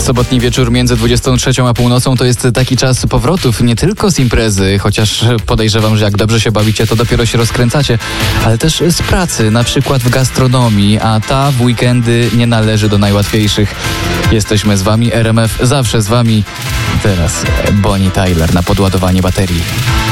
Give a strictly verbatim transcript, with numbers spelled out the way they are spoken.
Sobotni wieczór między dwudziestą trzecią a północą to jest taki czas powrotów nie tylko z imprezy, chociaż podejrzewam, że jak dobrze się bawicie, to dopiero się rozkręcacie, ale też z pracy, na przykład w gastronomii, a ta w weekendy nie należy do najłatwiejszych. Jesteśmy z wami, R M F zawsze z wami. Teraz Bonnie Tyler na podładowanie baterii.